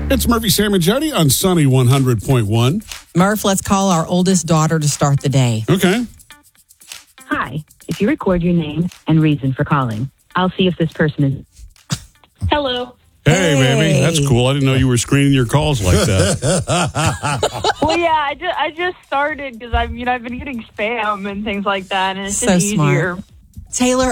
It's Murphy, Sam, and Jody on Sunny 100.1. Murph, let's call our oldest daughter to start the day. Okay. Hi. If you record your name and reason for calling, I'll see if this person is... Hello. Hey, baby. That's cool. I didn't know you were screening your calls like that. Well, yeah, I just started because I've been getting spam and things like that, and it's So just easier. smart. Taylor,